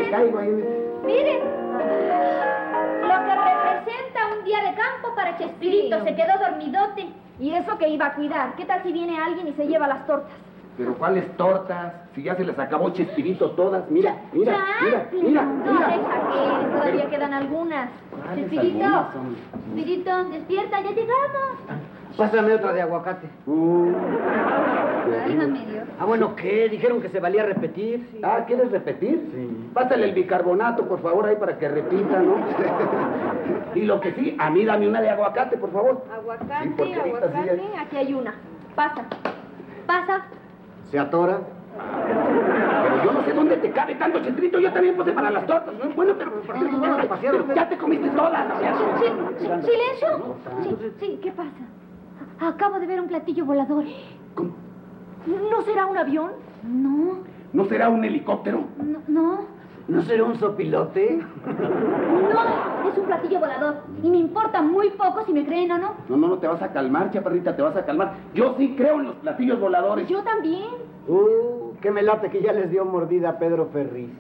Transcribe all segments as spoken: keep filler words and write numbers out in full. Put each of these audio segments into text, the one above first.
caigo ahí. Miren, lo que representa un día de campo para Chespirito. Sí. Se quedó dormidote. Y eso que iba a cuidar. ¿Qué tal si viene alguien y se lleva las tortas? ¿Pero cuáles tortas? Si ya se les acabó Chespirito todas. Mira, mira, mira, mira, no, mira. Deja que todavía Pero... quedan algunas. Chespirito, Chespirito, despierta, ya llegamos. Pásame otra de aguacate. Uh, Déjame, Dios. Ah, bueno, ¿qué? Dijeron que se valía repetir. Sí. Ah, ¿quieres repetir? Sí. Pásale el bicarbonato, por favor, ahí para que repita, ¿no? Y lo que sí, a mí dame una de aguacate, por favor. Aguacate, sí, aguacate. Sí hay... Aquí hay una. Pasa. Pasa. ¿Se atora? Pero yo no sé dónde te cabe tanto Chespirito. Yo también puse para las tortas. ¿No? Bueno, pero, pero, pero, pero, pero ya te comiste todas. Sí, sí, ¿silencio? Sí, sí, ¿qué pasa? Acabo de ver un platillo volador. ¿Cómo? ¿No será un avión? No. ¿No será un helicóptero? No. ¿No, ¿No será un sopilote? No, es un platillo volador. Y me importa muy poco si me creen o no. No, no, no, te vas a calmar, chaparrita, te vas a calmar. Yo sí creo en los platillos voladores. Yo también. Uh, qué me late que ya les dio mordida a Pedro Ferriz.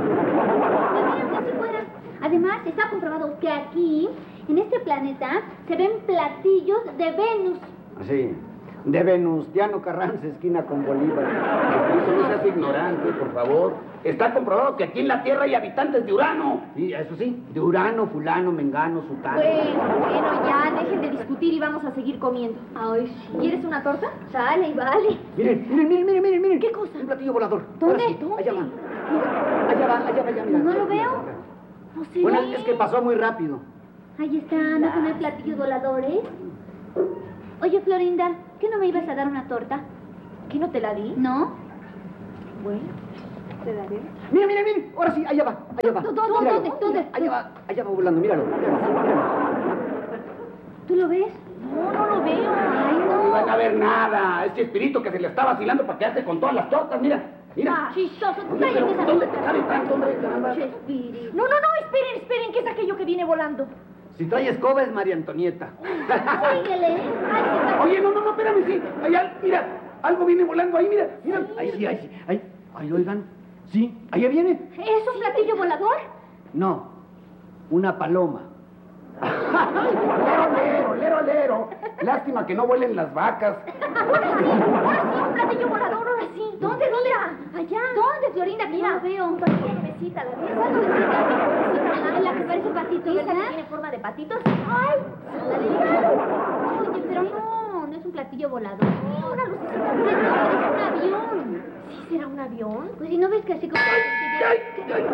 Si fuera. Además, está comprobado que aquí, en este planeta, se ven platillos de Venus. Sí, de Venustiano Carranza, esquina con Bolívar. Eso no seas ignorante, por favor. Está comprobado que aquí en la Tierra hay habitantes de Urano. Sí, eso sí, de Urano, fulano, mengano, sutano. Bueno, bueno, ya, dejen de discutir y vamos a seguir comiendo. Ay, sí. ¿Quieres una torta? Sale, vale. Miren, miren, miren, miren, miren, miren. ¿Qué cosa? Un platillo volador. ¿Dónde? Sí, ¿Dónde? Allá va. Allá va, allá va, allá, mira. ¿No lo veo? No sé. Bueno, es que pasó muy rápido. Ahí está, ¿no son el platillos voladores? Oye, Florinda, ¿qué no me ibas a dar una torta? ¿Qué no te la di? ¿No? Bueno, te daré. Mira, mira, mira. Ahora sí, allá va, allá va. ¿Dónde, dónde, dónde, dónde? Allá va, allá va volando, míralo, míralo, míralo. ¿Tú lo ves? No, no lo veo. Ay, no. No van a ver nada. Es Chespirito que se le está vacilando para quedarse con todas las tortas, mira. Mira. Ah, chistoso. ¿Dónde, pero, ¿dónde te cabe tanto, hombre? Caramba. Chespirito. No, no, no, esperen, esperen, ¿qué es aquello que viene volando? Si trae escoba es María Antonieta. Síguele. Oye, no, no, no, espérame, sí. Allá, mira, algo viene volando ahí, mira, mira. Sí. Ahí sí, ahí sí. Ahí, ahí, oigan. Sí, allá viene. ¿Es un platillo volador? No, una paloma. Lero, lero, lero, lero. Lástima que no vuelen las vacas. Ahora sí, ahora sí, un platillo volador, ahora sí. ¿Dónde, dónde? Allá. ¿Dónde, Florinda? Mira, no veo. Un patito nubecita, ¿la ves? ¿Cuál nubecita? Ah, la que parece patito, ¿verdad? ¿Esa que tiene forma de patitos? ¡Ay! Oye, pero no, no es un platillo volador. Una lucecita blanca, es un avión. ¿Sí será un avión? Pues si no ves que así como... ¡Ay, ay, ay!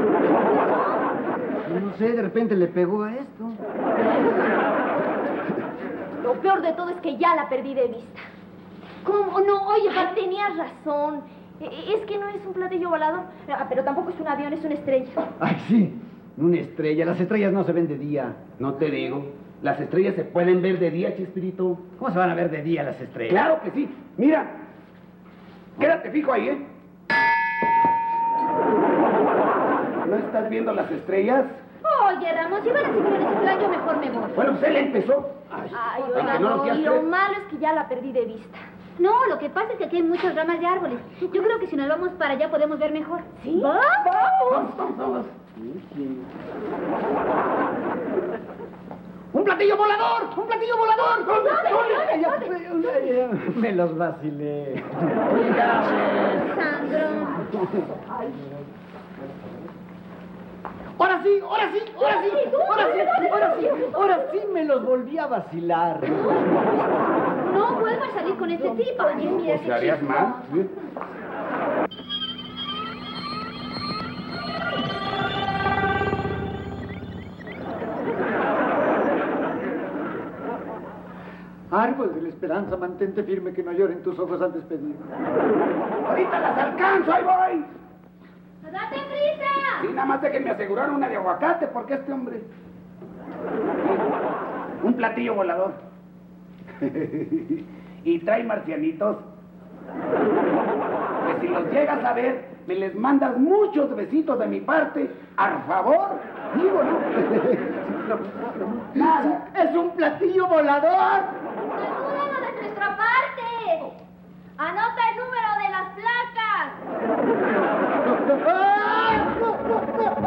No sé, de repente le pegó a esto. Lo peor de todo es que ya la perdí de vista. ¿Cómo? No, oye, pero tenías razón. Es que no es un platillo volador, pero tampoco es un avión, es una estrella. Ay, sí, una estrella. Las estrellas no se ven de día. No te digo. Las estrellas se pueden ver de día, Chespirito. ¿Cómo se van a ver de día las estrellas? Claro que sí. Mira. Quédate fijo ahí, ¿eh? ¿No estás viendo las estrellas? Oye, Ramón, si van a seguir en ese plan, yo mejor me voy. Bueno, pues él empezó. Ay, Ay oiga, no, no, lo y lo malo es que ya la perdí de vista. No, lo que pasa es que aquí hay muchas ramas de árboles. Yo creo que si nos vamos para allá podemos ver mejor. ¿Sí? ¡Vamos! Vamos, vamos, vamos. ¡Un platillo volador! ¡Un platillo volador! ¿Dónde? ¿Dónde? ¿Dónde? ¿Dónde? Me los vacilé. Oiga, Sandro. Ahora sí, ahora sí, ahora sí, ahora sí, ahora sí, ahora sí me los volví a vacilar. No vuelvas a salir con este tipo. Oye, mira, ¿Te harías mal? ¿Sí? Árbol de la esperanza, mantente firme que no lloren tus ojos al despedir. Ahorita las alcanzo, ahí voy. ¡Date prisa! Sí, nada más déjenme asegurar una de aguacate, porque este hombre... Un platillo volador. Y trae marcianitos. Que si los llegas a ver, me les mandas muchos besitos de mi parte. ¡Al favor! Digo, ¿no? Nada. ¡Es un platillo volador! ¡Salúdanos de nuestra parte! ¡Anota el número de las placas!